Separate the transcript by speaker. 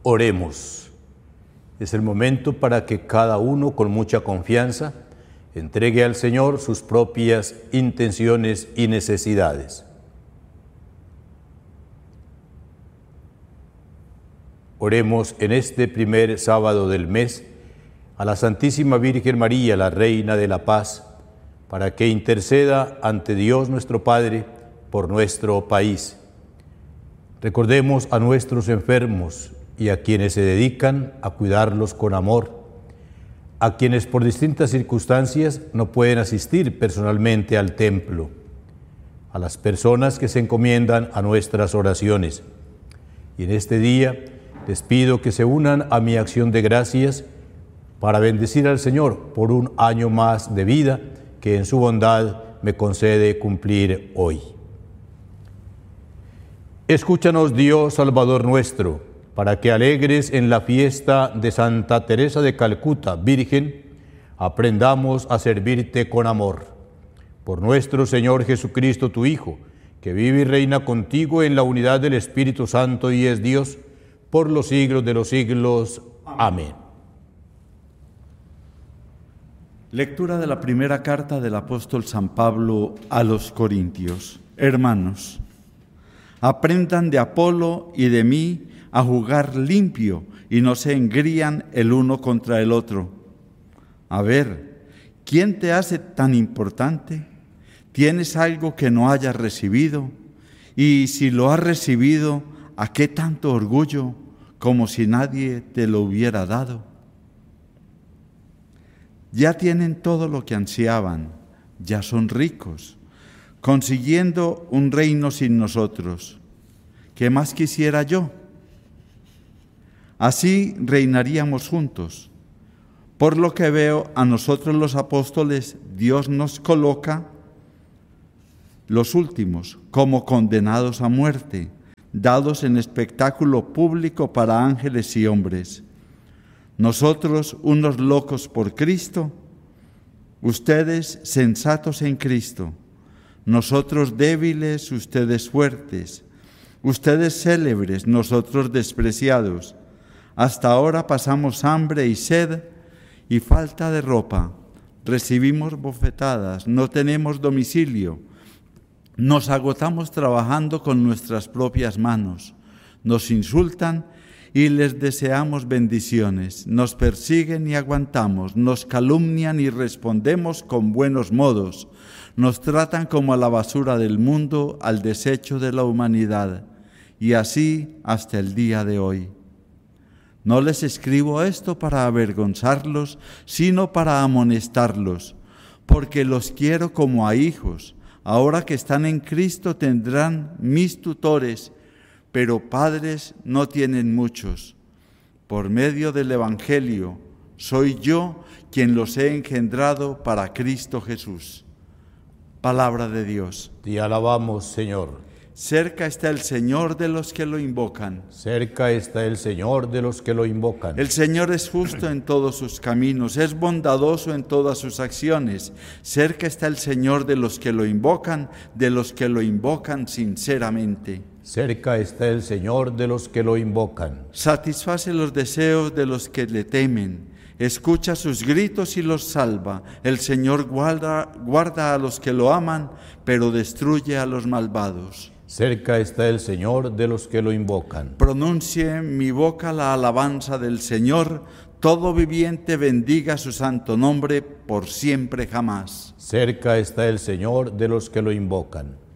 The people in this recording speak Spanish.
Speaker 1: Oremos. Es el momento para que cada uno con mucha confianza entregue al Señor sus propias intenciones y necesidades. Oremos en este primer sábado del mes a la Santísima Virgen María, la Reina de la Paz, para que interceda ante Dios nuestro Padre por nuestro país. Recordemos a nuestros enfermos y a quienes se dedican a cuidarlos con amor, a quienes por distintas circunstancias no pueden asistir personalmente al templo, a las personas que se encomiendan a nuestras oraciones. Y en este día les pido que se unan a mi acción de gracias para bendecir al Señor por un año más de vida que en su bondad me concede cumplir hoy. Escúchanos, Dios Salvador nuestro, para que alegres en la fiesta de Santa Teresa de Calcuta, Virgen, aprendamos a servirte con amor. Por nuestro Señor Jesucristo, tu Hijo, que vive y reina contigo en la unidad del Espíritu Santo y es Dios, por los siglos de los siglos. Amén.
Speaker 2: Lectura de la primera carta del apóstol San Pablo a los Corintios. Hermanos, aprendan de Apolo y de mí a jugar limpio y no se engrían el uno contra el otro. A ver, ¿quién te hace tan importante? ¿Tienes algo que no hayas recibido? Y si lo has recibido, ¿a qué tanto orgullo, como si nadie te lo hubiera dado? Ya tienen todo lo que ansiaban, ya son ricos, consiguiendo un reino sin nosotros. ¿Qué más quisiera yo? Así reinaríamos juntos. Por lo que veo, a nosotros los apóstoles, Dios nos coloca los últimos como condenados a muerte, dados en espectáculo público para ángeles y hombres. Nosotros, unos locos por Cristo, ustedes sensatos en Cristo, nosotros débiles, ustedes fuertes, ustedes célebres, nosotros despreciados. Hasta ahora pasamos hambre y sed y falta de ropa, recibimos bofetadas, no tenemos domicilio, nos agotamos trabajando con nuestras propias manos, nos insultan y les deseamos bendiciones, nos persiguen y aguantamos, nos calumnian y respondemos con buenos modos, nos tratan como a la basura del mundo, al desecho de la humanidad, y así hasta el día de hoy. No les escribo esto para avergonzarlos, sino para amonestarlos, porque los quiero como a hijos. Ahora que están en Cristo tendrán mis tutores, pero padres no tienen muchos. Por medio del Evangelio, soy yo quien los he engendrado para Cristo Jesús. Palabra de Dios.
Speaker 1: Te alabamos, Señor.
Speaker 2: Cerca está el Señor de los que lo invocan.
Speaker 1: Cerca está el Señor de los que lo invocan.
Speaker 2: El Señor es justo en todos sus caminos, es bondadoso en todas sus acciones. Cerca está el Señor de los que lo invocan sinceramente.
Speaker 1: Cerca está el Señor de los que lo invocan.
Speaker 2: Satisface los deseos de los que le temen. Escucha sus gritos y los salva. El Señor guarda a los que lo aman, pero destruye a los malvados.
Speaker 1: Cerca está el Señor de los que lo invocan.
Speaker 2: Pronuncie mi boca la alabanza del Señor. Todo viviente bendiga su santo nombre por siempre jamás.
Speaker 1: Cerca está el Señor de los que lo invocan.